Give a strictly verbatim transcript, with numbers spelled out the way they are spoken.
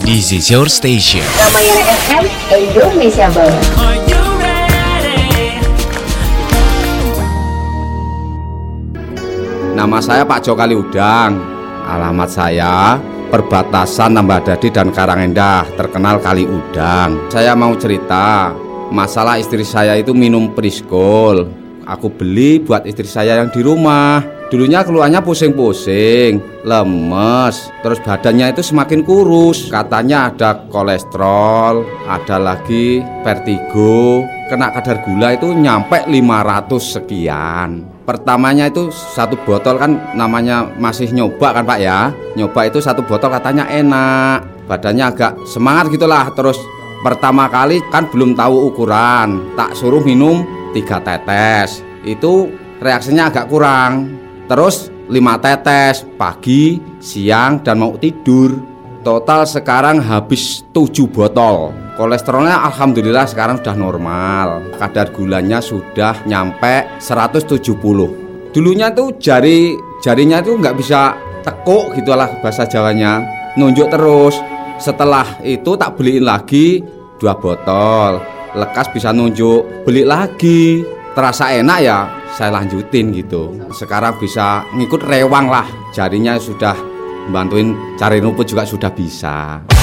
This is your station. Ramayana F M Indonesia Barat. Nama saya Pak Jo Kaliudang. Alamat saya perbatasan Tambahdadi dan Karangendah, terkenal Kali Udang. Saya mau cerita masalah istri saya itu minum Priskol. Aku beli buat istri saya yang di rumah. Dulunya keluarnya pusing-pusing, lemes, terus badannya itu semakin kurus. Katanya ada kolesterol, ada lagi vertigo, kena kadar gula itu nyampe lima ratus sekian. Pertamanya itu satu botol, kan namanya masih nyoba kan Pak ya. Nyoba itu satu botol katanya enak, badannya agak semangat gitulah. Terus pertama kali kan belum tahu ukuran, tak suruh minum tiga tetes. Itu reaksinya agak kurang. Terus lima tetes pagi, siang, dan mau tidur. Total sekarang habis tujuh botol. Kolesterolnya alhamdulillah sekarang sudah normal. Kadar gulanya sudah nyampe seratus tujuh puluh. Dulunya tuh jari jarinya tuh nggak bisa tekuk gitulah bahasa Jawanya. Nunjuk terus. Setelah itu tak beliin lagi dua botol. Lekas bisa nunjuk, beli lagi. Terasa enak ya, saya lanjutin gitu. Sekarang bisa ngikut rewang lah. Jarinya sudah bantuin cari rumput juga sudah bisa.